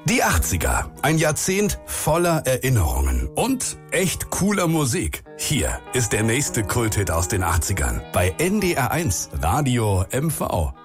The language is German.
Die 80er, ein Jahrzehnt voller Erinnerungen und echt cooler Musik. Hier ist der nächste Kulthit aus den 80ern bei NDR1 Radio MV.